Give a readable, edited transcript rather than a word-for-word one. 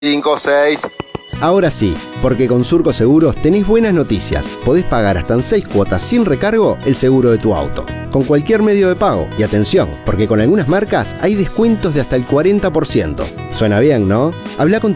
5, 6. Ahora sí, porque con Surco Seguros tenés buenas noticias. Podés pagar hasta en 6 cuotas sin recargo el seguro de tu auto, con cualquier medio de pago. Y atención, porque con algunas marcas hay descuentos de hasta el 40%. Suena bien, ¿no? Habla con